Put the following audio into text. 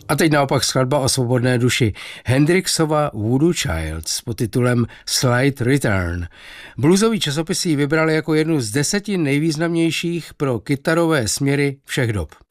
A teď naopak skladba o svobodné duši. Hendrixova Voodoo Child s podtitulem Slight Return. Bluesový časopis ji vybrali jako jednu z 10 nejvýznamnějších pro kytarové směry všech dob.